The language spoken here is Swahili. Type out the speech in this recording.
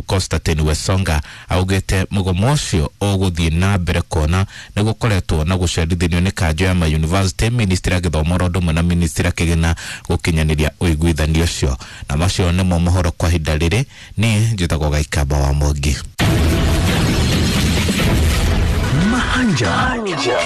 Constantine Wesonga augete mugomo ucio uguthie na mbere kona na gukoretwo na gucerithinio ni kanjo ya university ministry ya githomo rondo na ministry ya kigina gukinyaniria uiguithanio ucio na macio ni mo mohoro kwa hinda riri ni njitagwo Gaikamba wa Mwangi. Mahanja